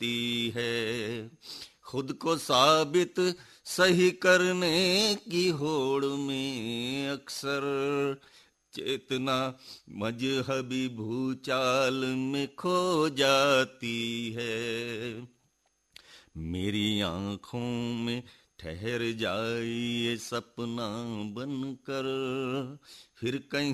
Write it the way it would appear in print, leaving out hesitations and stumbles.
जाती है। खुद को साबित सही करने की होड़ में अक्सर चेतना मजहबी भूचाल में खो जाती है। मेरी आंखों में ठहर जाए ये सपना बनकर, फिर कहीं